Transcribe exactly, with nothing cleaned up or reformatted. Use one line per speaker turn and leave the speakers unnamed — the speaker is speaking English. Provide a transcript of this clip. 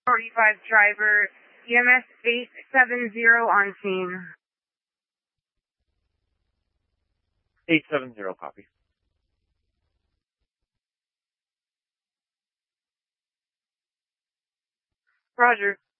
forty-five driver, E M S eight seven zero on scene.
eight seven zero, copy.
Roger.